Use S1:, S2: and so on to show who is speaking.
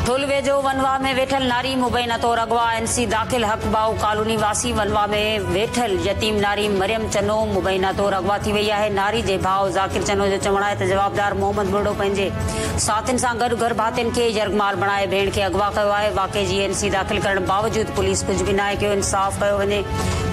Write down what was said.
S1: ठुल वेझो वनवा में वेठल नारी मुबैना तौर अगवा एनसी दाख़िल हक बाऊ कॉलोनी वासी वनवा में वेठल यतीम नारी मरियम चनो मुबैना तौर अगवा थी वई आहे। नारी जे भाउ ज़ाकिर चनो जो चवण आहे त जवाबदार मोहम्मद बुर्डो पंहिंजे साथियुनि सां गॾु घर भातियुनि खे यरगमाल बणाए भेण खे अगवा कयो आहे। वाक़े जी एनसी दाख़िल करण बावजूद पुलिस कुझु बि नाहे कयो। इंसाफ़ कयो वञे।